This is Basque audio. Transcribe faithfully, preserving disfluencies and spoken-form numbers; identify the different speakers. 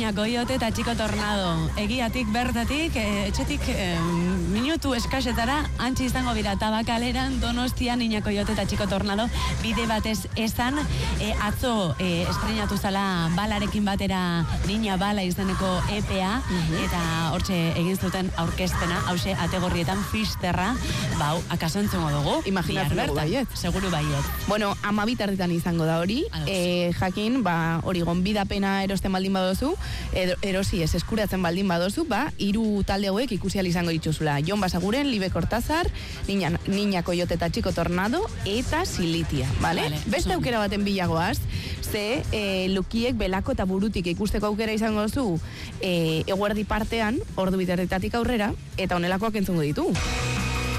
Speaker 1: Niña Coyote eta Chico Tornado. Egiatik bertatik, e, etxetik e, minutu eskasetara, antxe izango bira Tabakaleran, Donostia, Niña Coyote eta Chico Tornado, bide batez esan, e, atzo e, estrenatu zala Balarekin batera Niña Bala izeneko E P A, uh-huh. eta hortxe egin zuten aurkezpena, hause ategorrietan fisterra, bau, akaso entzungo dugu.
Speaker 2: Imaginatzen dugu baiet.
Speaker 1: Seguru baiet.
Speaker 2: Bueno, ama bitarritan izango da hori, e, jakin, ba, hori gonbidapena erosten baldin badozu, edo, erosi ez eskuratzen baldin badozu, ba, hiru talde hauek ikusi ahal izango dituzula. Jon Basaguren, Libe Cortázar, Niña, Niña Coyote eta Chico Tornado, eta Silitia, bale? Vale, beste son. Aukera baten bilagoaz, ze e, lukiek belako eta burutik ikusteko aukera izango duzu e, eguerdi partean, ordu bitarritatik aurrera, eta honelakoak entzungo ditu.